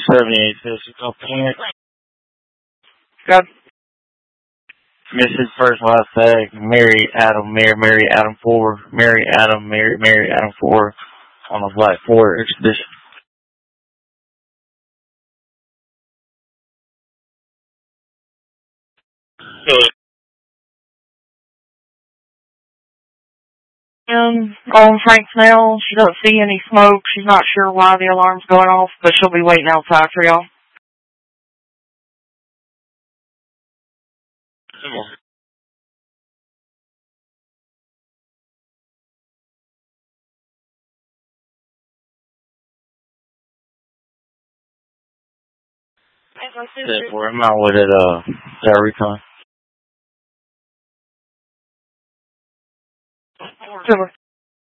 78 physical panic. Good. Mrs. First last tag, Mary Adam 4, Mary Adam 4 on a Black 4 expedition. On Frank Snell, she doesn't see any smoke. She's not sure why the alarm's going off, but she'll be waiting outside for y'all. Where am I with it, that recon? Silver.